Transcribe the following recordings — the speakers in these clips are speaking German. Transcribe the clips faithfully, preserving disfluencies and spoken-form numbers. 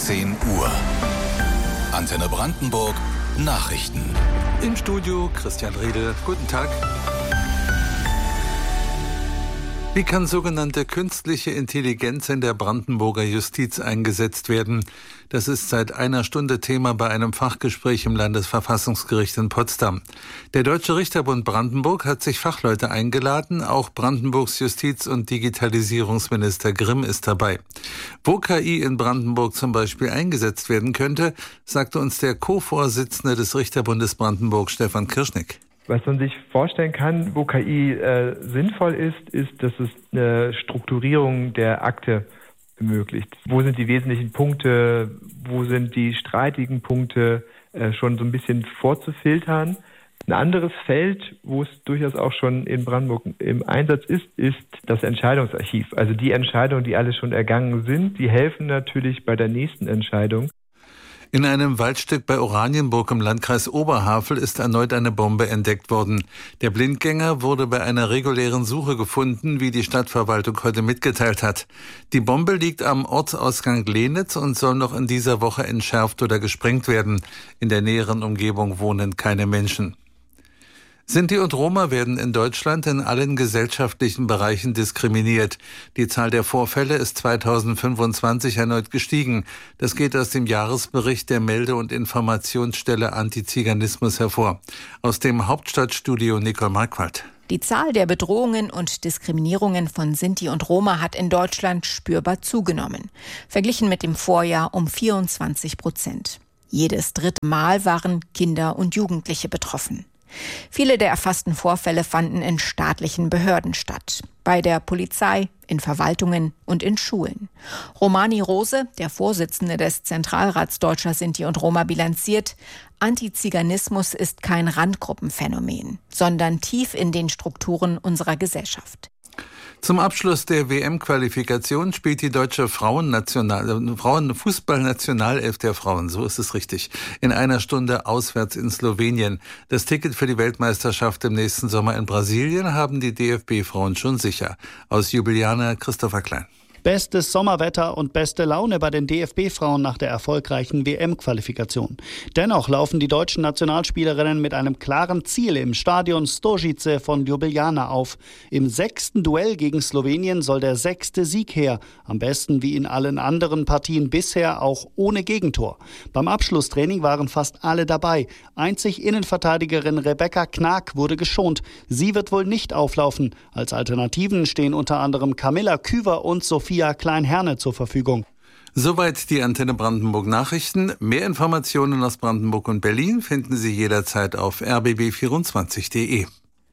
zehn Uhr. Antenne Brandenburg Nachrichten. Im Studio Christian Riedel. Guten Tag. Wie kann sogenannte künstliche Intelligenz in der Brandenburger Justiz eingesetzt werden? Das ist seit einer Stunde Thema bei einem Fachgespräch im Landesverfassungsgericht in Potsdam. Der Deutsche Richterbund Brandenburg hat sich Fachleute eingeladen. Auch Brandenburgs Justiz- und Digitalisierungsminister Grimm ist dabei. Wo K I in Brandenburg zum Beispiel eingesetzt werden könnte, sagte uns der Co-Vorsitzende des Richterbundes Brandenburg, Stefan Kirschnick. Was man sich vorstellen kann, wo K I äh, sinnvoll ist, ist, dass es eine Strukturierung der Akte ermöglicht. Wo sind die wesentlichen Punkte, wo sind die streitigen Punkte, äh, schon so ein bisschen vorzufiltern. Ein anderes Feld, wo es durchaus auch schon in Brandenburg im Einsatz ist, ist das Entscheidungsarchiv. Also die Entscheidungen, die alle schon ergangen sind, die helfen natürlich bei der nächsten Entscheidung. In einem Waldstück bei Oranienburg im Landkreis Oberhavel ist erneut eine Bombe entdeckt worden. Der Blindgänger wurde bei einer regulären Suche gefunden, wie die Stadtverwaltung heute mitgeteilt hat. Die Bombe liegt am Ortsausgang Lenitz und soll noch in dieser Woche entschärft oder gesprengt werden. In der näheren Umgebung wohnen keine Menschen. Sinti und Roma werden in Deutschland in allen gesellschaftlichen Bereichen diskriminiert. Die Zahl der Vorfälle ist zweitausendfünfundzwanzig erneut gestiegen. Das geht aus dem Jahresbericht der Melde- und Informationsstelle Antiziganismus hervor. Aus dem Hauptstadtstudio Nicole Marquardt. Die Zahl der Bedrohungen und Diskriminierungen von Sinti und Roma hat in Deutschland spürbar zugenommen. Verglichen mit dem Vorjahr um vierundzwanzig Prozent. Jedes dritte Mal waren Kinder und Jugendliche betroffen. Viele der erfassten Vorfälle fanden in staatlichen Behörden statt. Bei der Polizei, in Verwaltungen und in Schulen. Romani Rose, der Vorsitzende des Zentralrats Deutscher Sinti und Roma, bilanziert: Antiziganismus ist kein Randgruppenphänomen, sondern tief in den Strukturen unserer Gesellschaft. Zum Abschluss der W M-Qualifikation spielt die deutsche Frauennational- Frauenfußballnationalelf der Frauen, so ist es richtig, in einer Stunde auswärts in Slowenien. Das Ticket für die Weltmeisterschaft im nächsten Sommer in Brasilien haben die D F B-Frauen schon sicher. Aus Ljubljana Christopher Klein. Bestes Sommerwetter und beste Laune bei den D F B-Frauen nach der erfolgreichen W M-Qualifikation. Dennoch laufen die deutschen Nationalspielerinnen mit einem klaren Ziel im Stadion Stožice von Ljubljana auf. Im sechsten Duell gegen Slowenien soll der sechste Sieg her. Am besten wie in allen anderen Partien bisher auch ohne Gegentor. Beim Abschlusstraining waren fast alle dabei. Einzig Innenverteidigerin Rebecca Knag wurde geschont. Sie wird wohl nicht auflaufen. Als Alternativen stehen unter anderem Camilla Küver und Sophie Klein-Herne zur Verfügung. Soweit die Antenne Brandenburg Nachrichten. Mehr Informationen aus Brandenburg und Berlin finden Sie jederzeit auf r b b vierundzwanzig punkt d e.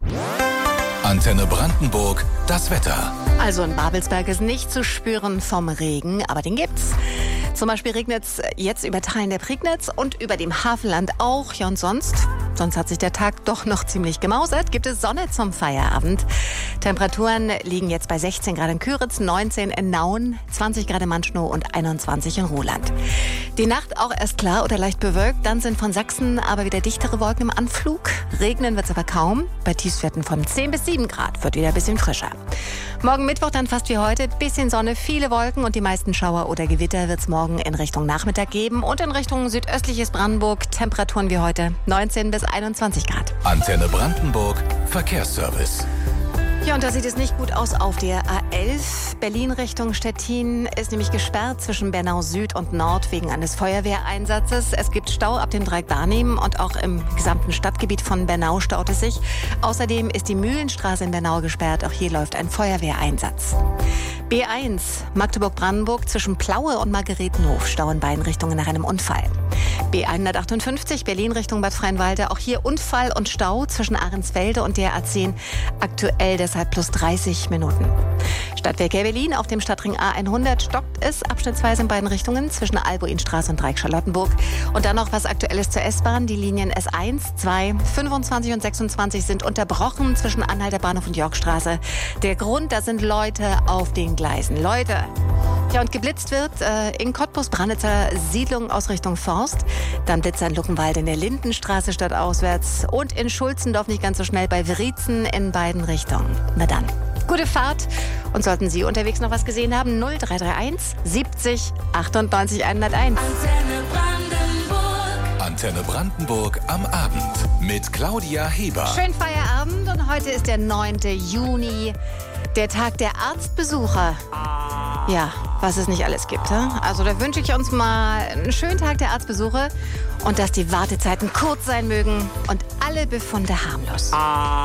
Antenne Brandenburg, das Wetter. Also in Babelsberg ist nicht zu spüren vom Regen, aber den gibt's. Zum Beispiel regnet es jetzt über Teilen der Prignitz und über dem Havelland auch. Ja, und sonst? Sonst hat sich der Tag doch noch ziemlich gemausert. Gibt es Sonne zum Feierabend. Temperaturen liegen jetzt bei sechzehn Grad in Küritz, neunzehn in Nauen, zwanzig Grad in Manschnow und einundzwanzig in Roland. Die Nacht auch erst klar oder leicht bewölkt. Dann sind von Sachsen aber wieder dichtere Wolken im Anflug. Regnen wird es aber kaum. Bei Tiefstwerten von zehn bis sieben Grad wird wieder ein bisschen frischer. Morgen Mittwoch dann fast wie heute. Bisschen Sonne, viele Wolken und die meisten Schauer oder Gewitter wird es morgen in Richtung Nachmittag geben. Und in Richtung südöstliches Brandenburg Temperaturen wie heute neunzehn bis einundzwanzig Grad. Antenne Brandenburg Verkehrsservice. Ja, und da sieht es nicht gut aus auf der A elf. Berlin Richtung Stettin ist nämlich gesperrt zwischen Bernau Süd und Nord wegen eines Feuerwehreinsatzes. Es gibt Stau ab dem Dreieck Barnim und auch im gesamten Stadtgebiet von Bernau staut es sich. Außerdem ist die Mühlenstraße in Bernau gesperrt. Auch hier läuft ein Feuerwehreinsatz. B eins Magdeburg-Brandenburg zwischen Plaue und Margaretenhof, Stau in beiden Richtungen nach einem Unfall. B hundertachtundfünfzig Berlin Richtung Bad Freienwalde, auch hier Unfall und Stau zwischen Ahrensfelde und der A zehn, aktuell deshalb plus dreißig Minuten. Stadtverkehr Berlin auf dem Stadtring A hundert stockt es abschnittsweise in beiden Richtungen zwischen Albuinstraße und Dreieck-Charlottenburg. Und dann noch was Aktuelles zur S-Bahn. Die Linien S eins, zwei, fünfundzwanzig und sechsundzwanzig sind unterbrochen zwischen Anhalter Bahnhof und Yorkstraße. Der Grund, da sind Leute auf den Gleisen. Leute! Ja, und geblitzt wird äh, in Cottbus-Branitzer Siedlung aus Richtung Forst. Dann Blitzer in Luckenwalde in der Lindenstraße stadtauswärts und in Schulzendorf nicht ganz so schnell bei Wriezen in beiden Richtungen. Na dann, Gute Fahrt. Und sollten Sie unterwegs noch was gesehen haben, null drei drei eins siebzig achtundneunzig hunderteins. Antenne Brandenburg. Antenne Brandenburg am Abend mit Claudia Heber. Schönen Feierabend und heute ist der neunte Juni, der Tag der Arztbesucher. Ja, was es nicht alles gibt. He? Also da wünsche ich uns mal einen schönen Tag der Arztbesuche und dass die Wartezeiten kurz sein mögen und alle Befunde harmlos.